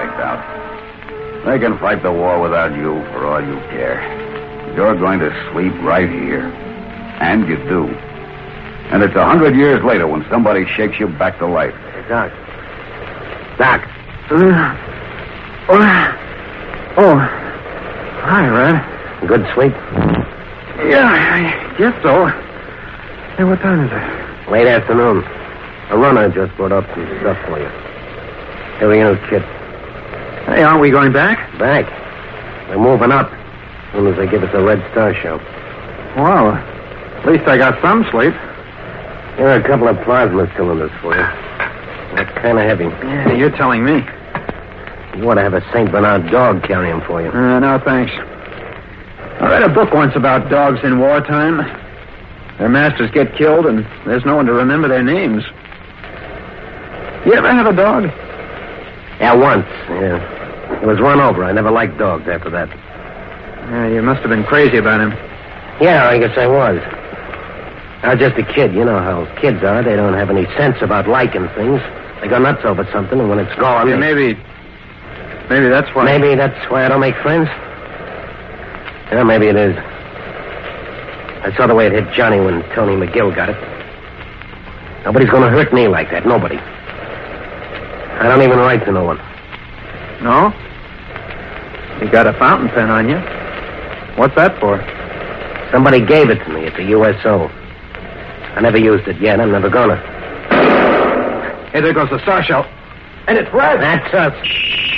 checked out. They can fight the war without you for all you care. You're going to sleep right here. And you do. And it's 100 years later when somebody shakes you back to life. Hey, Doc. Doc. Oh. Hi, Red. Good sleep? Yeah, I guess so. Hey, what time is it? Late afternoon. A runner just brought up some stuff for you. Here we go, kid. Hey, aren't we going back? Back. We're moving up. As soon as they give us a Red Star show. Well, at least I got some sleep. Here are a couple of plasma cylinders for you. They're kind of heavy. Yeah, you're telling me. You ought to have a St. Bernard dog carry them for you. No, thanks. I read a book once about dogs in wartime. Their masters get killed, and there's no one to remember their names. You ever have a dog? Yeah, once. Yeah. It was run over. I never liked dogs after that. You must have been crazy about him. Yeah, I guess I was. I was just a kid. You know how kids are. They don't have any sense about liking things. They go nuts over something, and when it's gone... Yeah, maybe that's why... Maybe that's why I don't make friends? Yeah, maybe it is. I saw the way it hit Johnny when Tony McGill got it. Nobody's going to hurt me like that. Nobody. I don't even write to no one. No? You got a fountain pen on you. What's that for? Somebody gave it to me at the USO. I never used it yet. I'm never gonna. Hey, there goes the star shell. And it's red. That's us.